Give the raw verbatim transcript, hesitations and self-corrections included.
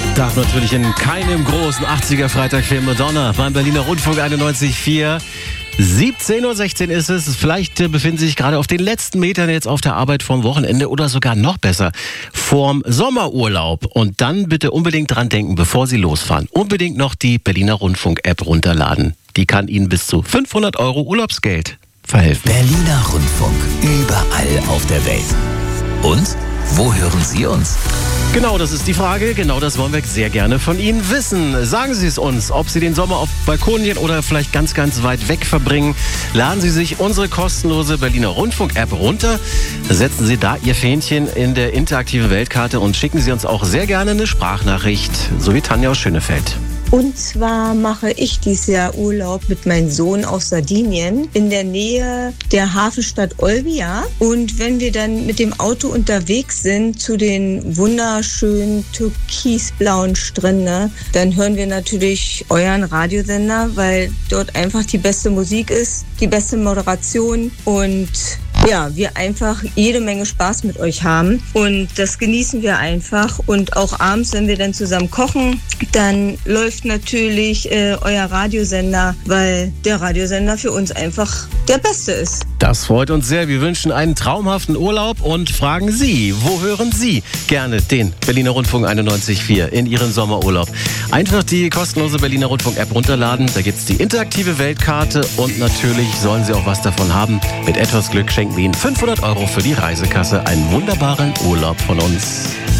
Darf natürlich in keinem großen achtziger-Freitag für Madonna beim Berliner Rundfunk einundneunzig Komma vier. siebzehn Uhr sechzehn ist es. Vielleicht äh, befinden Sie sich gerade auf den letzten Metern jetzt auf der Arbeit vorm Wochenende oder sogar noch besser vorm Sommerurlaub. Und dann bitte unbedingt dran denken, bevor Sie losfahren, unbedingt noch die Berliner Rundfunk-App runterladen. Die kann Ihnen bis zu fünfhundert Euro Urlaubsgeld verhelfen. Berliner Rundfunk, überall auf der Welt. Und wo hören Sie uns? Genau, das ist die Frage. Genau das wollen wir sehr gerne von Ihnen wissen. Sagen Sie es uns, ob Sie den Sommer auf Balkonien oder vielleicht ganz, ganz weit weg verbringen. Laden Sie sich unsere kostenlose Berliner Rundfunk-App runter. Setzen Sie da Ihr Fähnchen in der interaktiven Weltkarte und schicken Sie uns auch sehr gerne eine Sprachnachricht, so wie Tanja aus Schönefeld. Und zwar mache ich dieses Jahr Urlaub mit meinem Sohn auf Sardinien in der Nähe der Hafenstadt Olbia. Und wenn wir dann mit dem Auto unterwegs sind zu den wunderschönen türkisblauen Stränden, dann hören wir natürlich euren Radiosender, weil dort einfach die beste Musik ist, die beste Moderation und ja, wir einfach jede Menge Spaß mit euch haben und das genießen wir einfach. Und auch abends, wenn wir dann zusammen kochen, dann läuft natürlich äh, euer Radiosender, weil der Radiosender für uns einfach der beste ist. Das freut uns sehr. Wir wünschen einen traumhaften Urlaub und fragen Sie, wo hören Sie gerne den Berliner Rundfunk einundneunzig Komma vier in Ihrem Sommerurlaub? Einfach die kostenlose Berliner Rundfunk-App runterladen. Da gibt es die interaktive Weltkarte und natürlich sollen Sie auch was davon haben. Mit etwas Glück schenken wir Ihnen fünfhundert Euro für die Reisekasse. Einen wunderbaren Urlaub von uns.